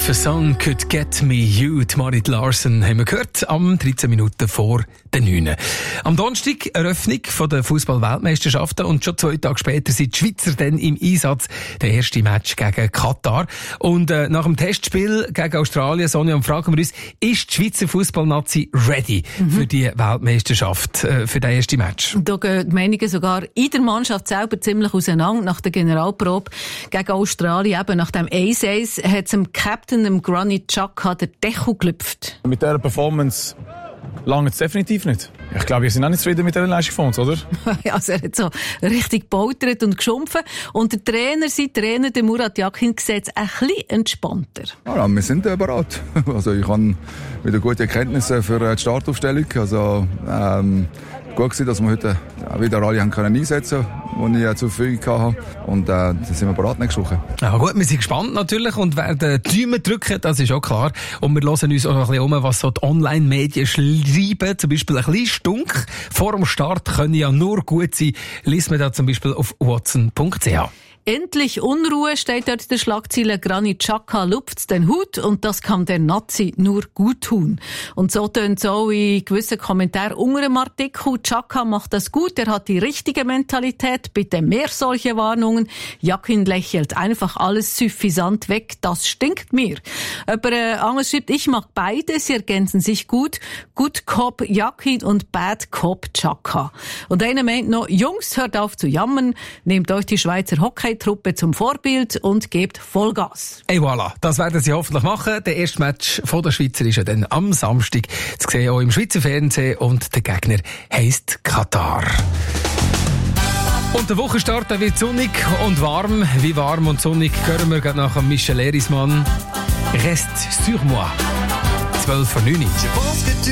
If a song could get me you, Marit Larsen, haben wir gehört, am 13 Minuten vor den 9. Am Donnerstag Eröffnung der Fußball-Weltmeisterschaften und schon 2 Tage später sind die Schweizer dann im Einsatz. Der erste Match gegen Katar. Und nach dem Testspiel gegen Australien, Sonja, fragen wir uns, ist die Schweizer Fußballnazi ready für die Weltmeisterschaft, für den ersten Match? Da gehen die Meinungen sogar in der Mannschaft selber ziemlich auseinander. Nach der Generalprobe gegen Australien, eben nach dem 1-1, hat es dem Captain, dem Granit Xhaka, der Deckel gelüpft. Mit dieser Performance lange es definitiv nicht. Ich glaube, wir sind auch nicht zufrieden mit dieser Leistung von uns, oder? Also er hat so richtig gebautert und geschumpfen. Und der Trainer, der Murat Yakin, sieht es ein bisschen entspannter. Ja, wir sind bereit. Also ich habe wieder gute Erkenntnisse für die Startaufstellung. Also gut gewesen, dass wir heute wieder alle haben können einsetzen können, die ich zur Verfügung hatte. Und dann sind wir bereit nächste Woche. Ja gut, wir sind gespannt natürlich und werden die Daumen drücken, das ist auch klar. Und wir hören uns auch ein bisschen um, was so die Online-Medien schreiben. Zum Beispiel ein bisschen Stunk vor dem Start können ja nur gut sein. Liest man da zum Beispiel auf watson.ch. Endlich Unruhe, steht dort in der Schlagzeile. Granit Xhaka lupft den Hut und das kann der Nazi nur gut tun. Und so tönt es auch in gewissen Kommentaren unter dem Artikel. Xhaka macht das gut, er hat die richtige Mentalität, bitte mehr solche Warnungen. Yakin lächelt einfach alles suffisant weg, das stinkt mir. Aber anders schreibt, ich mag beide, sie ergänzen sich gut. Good Cop Yakin und Bad Cop Xhaka. Und einer meint noch, Jungs, hört auf zu jammern, nehmt euch die Schweizer Hockey-Truppe zum Vorbild und gebt Vollgas. Et voilà, das werden sie hoffentlich machen. Der erste Match von der Schweizer ist ja dann am Samstag zu sehen, auch im Schweizer Fernsehen. Und der Gegner heisst Katar. Und der Wochenstart wird sonnig und warm. Wie warm und sonnig hören wir gerade nach Michel Erismann. Reste sur moi. 12:09.